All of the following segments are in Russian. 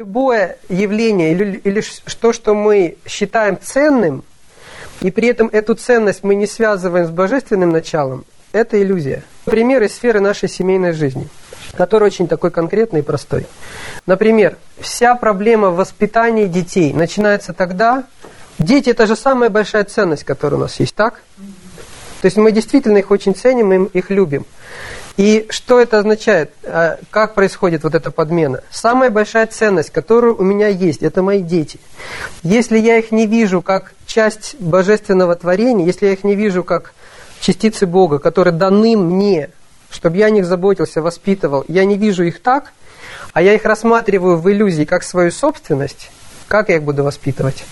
Любое явление или то, что мы считаем ценным, и при этом эту ценность мы не связываем с божественным началом, это иллюзия. Пример из сферы нашей семейной жизни, который очень такой конкретный и простой. Например, вся проблема воспитания детей начинается тогда. Дети – это же самая большая ценность, которая у нас есть, так? То есть мы действительно их очень ценим, мы их любим. И что это означает? Как происходит вот эта подмена? Самая большая ценность, которая у меня есть, это мои дети. Если я их не вижу как часть божественного творения, если я их не вижу как частицы Бога, которые даны мне, чтобы я о них заботился, воспитывал, я не вижу их так, а я их рассматриваю в иллюзии как свою собственность, как я их буду воспитывать?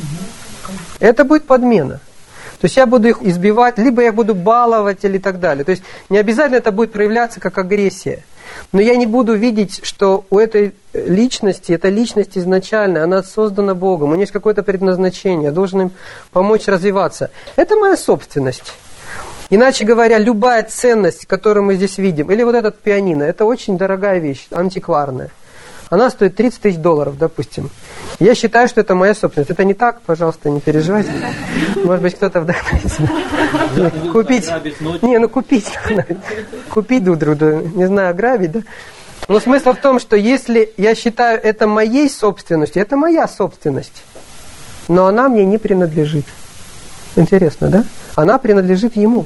Это будет подмена. То есть я буду их избивать, либо я буду баловать или так далее. То есть не обязательно это будет проявляться как агрессия. Но я не буду видеть, что у этой личности, эта личность изначально, она создана Богом, у нее есть какое-то предназначение, я должен им помочь развиваться. Это моя собственность. Иначе говоря, любая ценность, которую мы здесь видим, или вот этот пианино, это очень дорогая вещь, антикварная. Она стоит $30 000, допустим. Я считаю, что это моя собственность. Это не так, пожалуйста, не переживайте. Может быть, кто-то вдохновится. Купить. Не, купить. Купить друг друга. Не знаю, ограбить, да? Но смысл в том, что если я считаю это моей собственностью, это моя собственность. Но она мне не принадлежит. Интересно, да? Она принадлежит ему.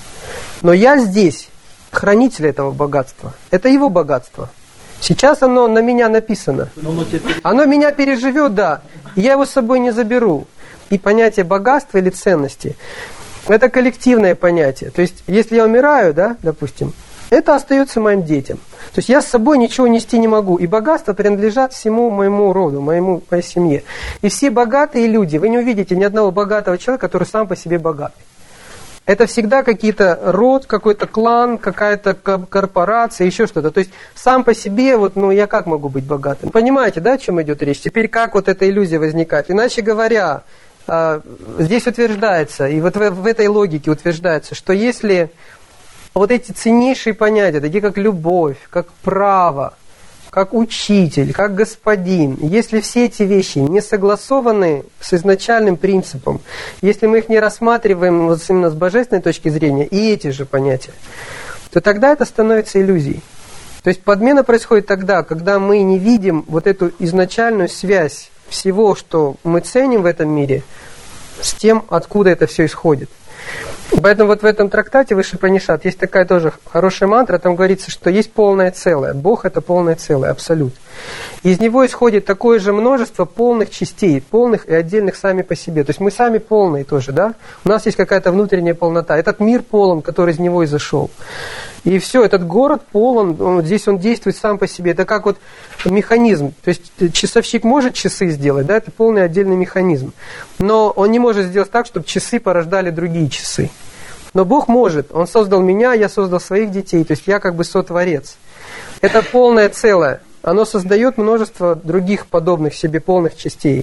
Но я здесь хранитель этого богатства. Это его богатство. Сейчас оно на меня написано. Оно меня переживет, да. Я его с собой не заберу. И понятие богатства или ценности – это коллективное понятие. То есть, если я умираю, да, допустим, это остается моим детям. То есть, я с собой ничего нести не могу. И богатства принадлежат всему моему роду, моей семье. И все богатые люди, вы не увидите ни одного богатого человека, который сам по себе богатый. Это всегда какие-то род, какой-то клан, какая-то корпорация, еще что-то. То есть сам по себе, я как могу быть богатым? Понимаете, да, о чем идет речь? Теперь как вот эта иллюзия возникает? Иначе говоря, здесь утверждается, и вот в этой логике утверждается, что если вот эти ценнейшие понятия, такие как любовь, как право, как учитель, как господин, если все эти вещи не согласованы с изначальным принципом, если мы их не рассматриваем вот именно с божественной точки зрения, и эти же понятия, то тогда это становится иллюзией. То есть подмена происходит тогда, когда мы не видим вот эту изначальную связь всего, что мы ценим в этом мире, с тем, откуда это все исходит. Поэтому вот в этом трактате Вышепанишат есть такая тоже хорошая мантра, там говорится, что есть полное целое. Бог – это полное целое, абсолют. Из него исходит такое же множество полных частей, полных и отдельных сами по себе. То есть мы сами полные тоже, да? У нас есть какая-то внутренняя полнота. Этот мир полон, который из него изошел. И все, этот город полон, здесь он действует сам по себе. Это как вот механизм. То есть часовщик может часы сделать, да, это полный отдельный механизм. Но он не может сделать так, чтобы часы порождали другие часы. Но Бог может. Он создал меня, я создал своих детей. То есть я как бы сотворец. Это полное целое. Оно создает множество других подобных себе полных частей.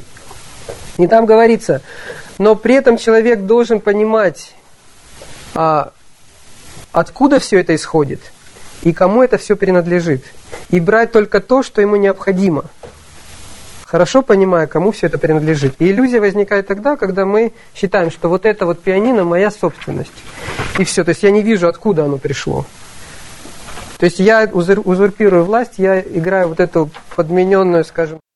И там говорится, но при этом человек должен понимать, откуда все это исходит и кому это все принадлежит. И брать только то, что ему необходимо. Хорошо понимая, кому все это принадлежит. И иллюзия возникает тогда, когда мы считаем, что вот это вот пианино моя собственность. И все. То есть я не вижу, откуда оно пришло. То есть я узурпирую власть, я играю вот эту подмененную, скажем,